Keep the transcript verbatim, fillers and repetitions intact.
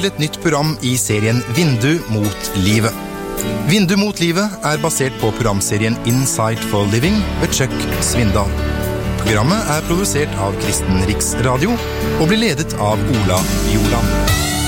Et nytt program i serien Vindu mot livet. Vindu mot livet er basert på programserien Insight for Living ved Chuck Svindal. Programmet er produsert av Kristen Riksradio og blir ledet av Ola Joland.